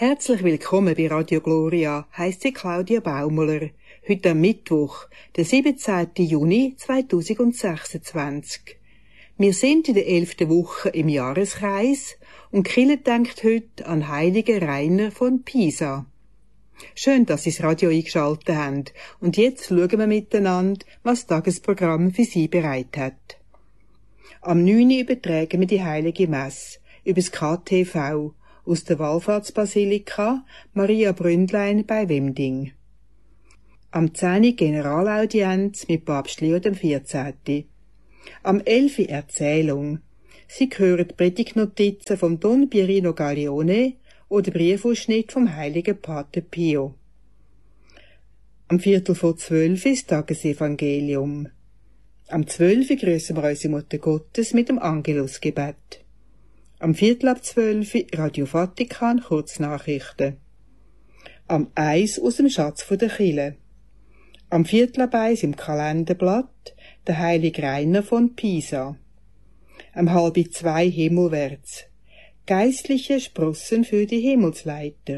Herzlich willkommen bei Radio Gloria, heisst sie Claudia Baumler. Heute am Mittwoch, der 17. Juni 2026. Wir sind in der 11. Woche im Jahreskreis und Kille denkt heute an heiligen Rainer von Pisa. Schön, dass Sie das Radio eingeschaltet haben. Und jetzt schauen wir miteinander, was das Tagesprogramm für Sie bereit hat. Am 9. übertragen wir die Heilige Messe über das KTV aus der Wallfahrtsbasilika Maria Bründlein bei Wemding. Am 10. Generalaudienz mit Papst Leo XIV. Am 11. Erzählung. Sie hören die Predigtnotizen vom Don Pierino Gaglione oder Briefausschnitt vom heiligen Pater Pio. Am 11:45 das Tagesevangelium. Am 12. grüßen wir unsere Mutter Gottes mit dem Angelusgebet. Am 11:45 Radio Vatikan, Kurznachrichten. Am 1 aus dem Schatz der Kirche. Am 1 im Kalenderblatt der heilige Rainer von Pisa. Am 1:30 himmelwärts. Geistliche Sprossen für die Himmelsleiter.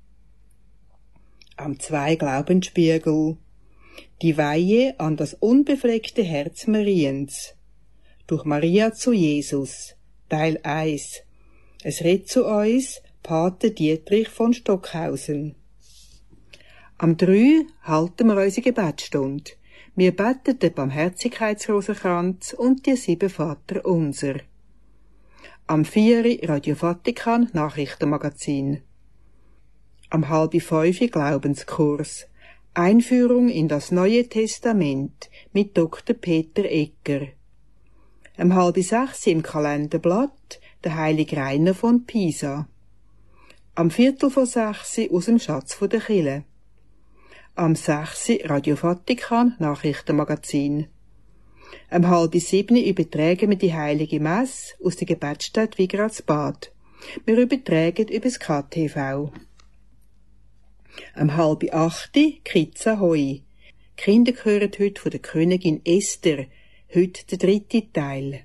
Am 2 Glaubensspiegel. Die Weihe an das unbefleckte Herz Mariens. Durch Maria zu Jesus. Teil 1. Es redet zu uns Pater Dietrich von Stockhausen. Am 3 halten wir unsere Gebetsstunde. Wir beten den Barmherzigkeitsrosenkranz und die 7 Vater unser. Am 4 Radio Vatikan Nachrichtenmagazin. Am 4:30 Glaubenskurs. Einführung in das Neue Testament mit Dr. Peter Egger. Am 5:30 im Kalenderblatt der heilige Rainer von Pisa. Am 5:45 aus dem Schatz der Kirche. Am 6 Radio Vatikan Nachrichtenmagazin. Am 6:30 übertragen wir die heilige Messe aus der Gebetsstätte Wigradsbad. Wir übertragen über das KTV. Am 7:30 Kids Ahoi. Die Kinder hören heute von der Königin Esther, heute der 3. Teil.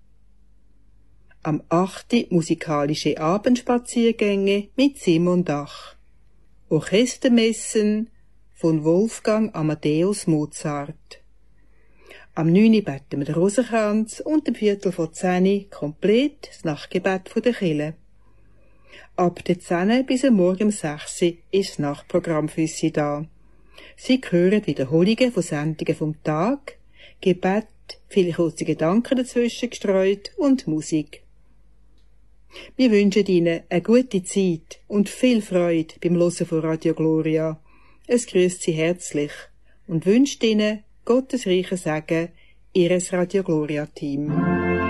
Am 8 musikalische Abendspaziergänge mit Simon Dach. Orchestermessen von Wolfgang Amadeus Mozart. Am 9 beten wir den Rosenkranz und am 9:45 komplett das Nachtgebet der Kirche. Ab der 10 bis am Morgen um 6 ist das Nachtprogramm für Sie da. Sie hören Wiederholungen von Sendungen vom Tag, Gebet, viele kurze Gedanken dazwischen gestreut und Musik. Wir wünschen Ihnen eine gute Zeit und viel Freude beim Hören von Radio Gloria. Es grüßt Sie herzlich und wünscht Ihnen Gottes reichen Segen, Ihres Radio Gloria Team.